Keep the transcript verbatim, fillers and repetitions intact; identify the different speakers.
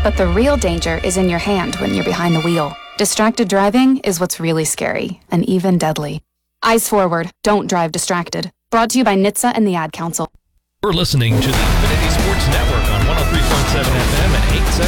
Speaker 1: But the real danger is in your hand when you're behind the wheel. Distracted driving is what's really scary and even deadly. Eyes forward, don't drive distracted. Brought to you by N H T S A and the Ad Council.
Speaker 2: We're listening to the Infinity Sports Network on one oh three point seven F M and eight seventy.